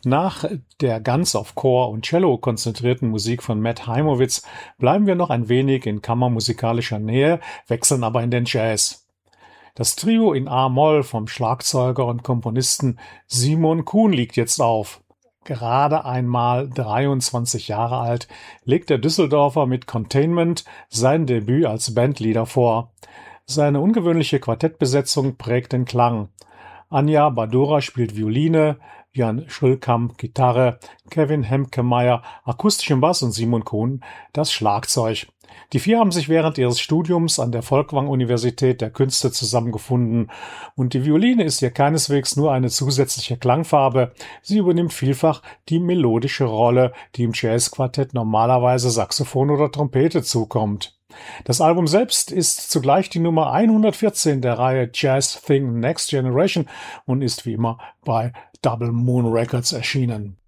Nach der ganz auf Chor und Cello konzentrierten Musik von Matt Heimowitz bleiben wir noch ein wenig in kammermusikalischer Nähe, wechseln aber in den Jazz. Das Trio in A-Moll vom Schlagzeuger und Komponisten Simon Kuhn liegt jetzt auf. Gerade einmal 23 Jahre alt, legt der Düsseldorfer mit Containment sein Debüt als Bandleader vor. Seine ungewöhnliche Quartettbesetzung prägt den Klang. Anja Badura spielt Violine, Jan Schulkamp Gitarre, Kevin Hemkemeyer akustischen Bass und Simon Kuhn das Schlagzeug. Die vier haben sich während ihres Studiums an der Folkwang-Universität der Künste zusammengefunden und die Violine ist hier keineswegs nur eine zusätzliche Klangfarbe, sie übernimmt vielfach die melodische Rolle, die im Jazzquartett normalerweise Saxophon oder Trompete zukommt. Das Album selbst ist zugleich die Nummer 114 der Reihe Jazz Thing Next Generation und ist wie immer bei Double Moon Records erschienen.